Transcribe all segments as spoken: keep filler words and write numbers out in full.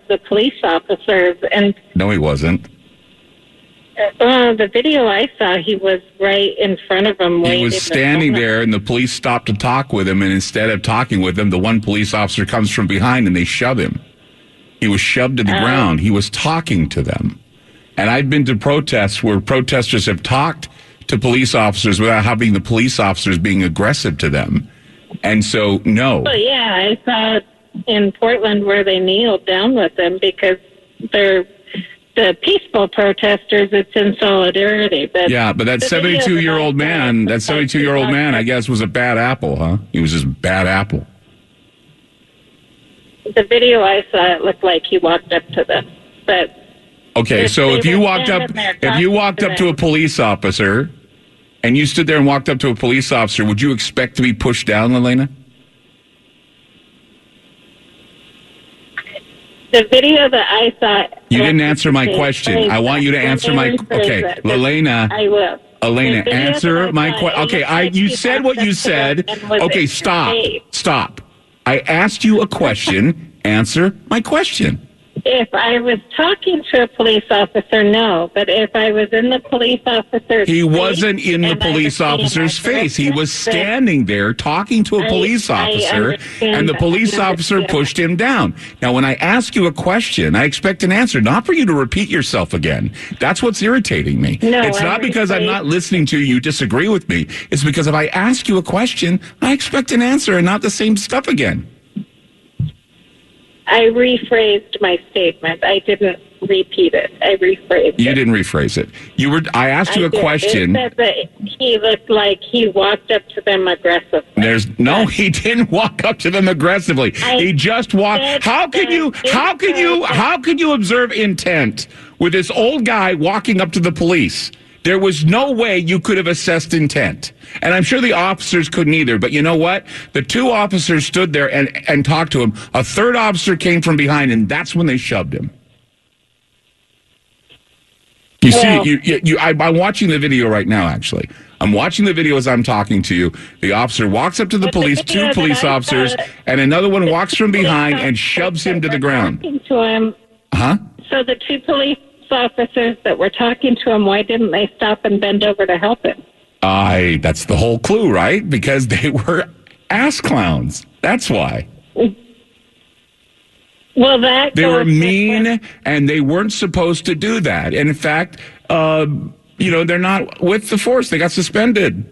the police officers. And no, he wasn't. Uh, the video I saw, he was right in front of him. He was standing there, and the police stopped to talk with him, and instead of talking with him, the one police officer comes from behind, and they shove him. He was shoved to the um, ground. He was talking to them. And I've been to protests where protesters have talked to police officers without having the police officers being aggressive to them. And so, no. Well, yeah, I saw it in Portland where they kneeled down with them because they're the peaceful protesters. It's in solidarity. But yeah, but that seventy-two-year-old man, that seventy-two-year-old man, I guess, was a bad apple, huh? He was just a bad apple. The video I saw, it looked like he walked up to them. But okay, so if you walked up, if you walked up to a police officer, and you stood there and walked up to a police officer, would you expect to be pushed down, Elena? The video that I saw... You didn't answer my question. I want you to answer my... Okay, Elena. I will. Elena, answer my question. Okay, I. you said what you said. Okay, stop. Stop. I asked you a question. Answer my question. If I was talking to a police officer, no. But if I was in the police officer's He wasn't in the police officer's face. He was standing there talking to a police officer, and the police officer pushed him down. Now, when I ask you a question, I expect an answer, not for you to repeat yourself again. That's what's irritating me. No, it's not because I'm not listening to you, you disagree with me. It's because if I ask you a question, I expect an answer and not the same stuff again. I rephrased my statement. I didn't repeat it. I rephrased it. You didn't rephrase it. You were. I asked you I a did. question. It said that he looked like he walked up to them aggressively. There's no. He didn't walk up to them aggressively. I he just walked. How can you? How can you? How can you observe intent with this old guy walking up to the police? There was no way you could have assessed intent. And I'm sure the officers couldn't either. But you know what? The two officers stood there and, and talked to him. A third officer came from behind, and that's when they shoved him. You well, see, you, you, you, I, I'm watching the video right now, actually. I'm watching the video as I'm talking to you. The officer walks up to the police, the two police officers, and another one walks from behind and shoves him to the ground. To him. Huh? So the two police officers that were talking to him, why didn't they stop and bend over to help him? I that's the whole clue, right? Because they were ass clowns. That's why. Well, that they were mean, and they weren't supposed to do that. And in fact, uh, you know, they're not with the force. They got suspended.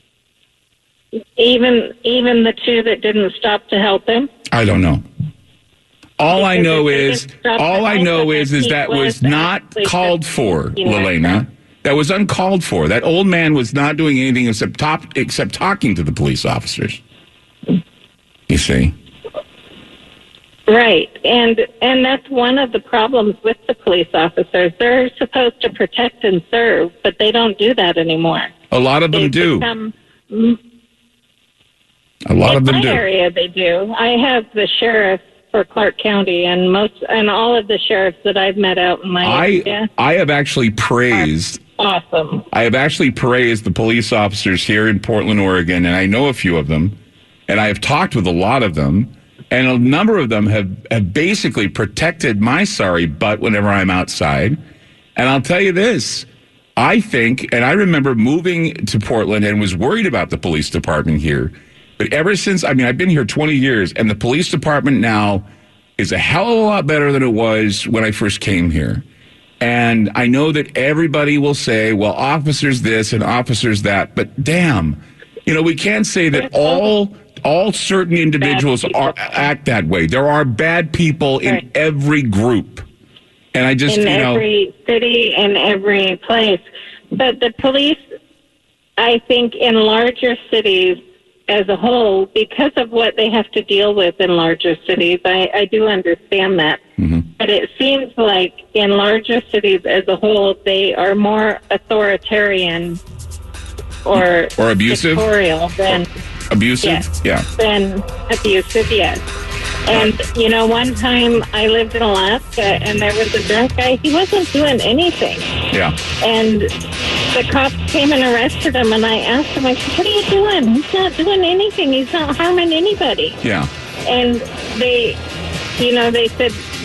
Even even the two that didn't stop to help him? I don't know. All I know is, all I know is, is that was not called for, Lelena. That was uncalled for. That old man was not doing anything except top, except talking to the police officers. You see? Right, and and that's one of the problems with the police officers. They're supposed to protect and serve, but they don't do that anymore. A lot of them They've do. Become, A lot of them in do. my area, they do. I have the sheriff for Clark County, and most and all of the sheriffs that I've met out in my I, area. I have actually praised. Awesome. I have actually praised the police officers here in Portland, Oregon, and I know a few of them, and I have talked with a lot of them, and a number of them have, have basically protected my sorry butt whenever I'm outside. And I'll tell you this, I think, and I remember moving to Portland and was worried about the police department here. But ever since, I mean, I've been here twenty years, and the police department now is a hell of a lot better than it was when I first came here. And I know that everybody will say, well, officers this and officers that, but damn, you know, we can't say that all all certain individuals are act that way. There are bad people in right. every group. And I just, in you know. In every city, in every place. But the police, I think, in larger cities, as a whole, because of what they have to deal with in larger cities, I, I do understand that. Mm-hmm. But it seems like in larger cities as a whole, they are more authoritarian or, or abusive dictatorial than abusive. Yes, yeah, than abusive. Yes. And you know, one time I lived in Alaska, and there was a drunk guy. He wasn't doing anything. Yeah. And the cops came and arrested him, and I asked him, I said, what are you doing? He's not doing anything. He's not harming anybody. Yeah. And they, you know, they said,